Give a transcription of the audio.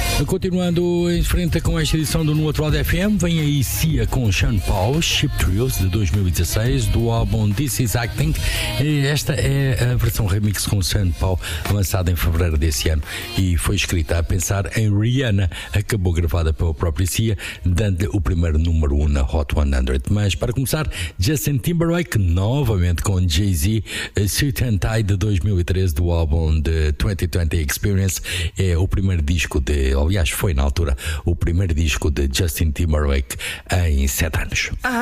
Continuando em frente com esta edição do No Outro Lado FM, vem aí Cia com Sean Paul, Ship Thrills de 2016, do álbum This Is Acting. Esta é a versão remix com Sean Paul, lançada em fevereiro desse ano e foi escrita a pensar em Rihanna. Acabou gravada pela própria Cia, dando-lhe o primeiro número 1 na Hot 100. Mas para começar, Justin Timberlake, novamente com Jay-Z, Suit and Tie de 2013, do álbum The 2020 Experience. É o primeiro disco aliás, foi na altura o primeiro disco de Justin Timberlake em 7 anos.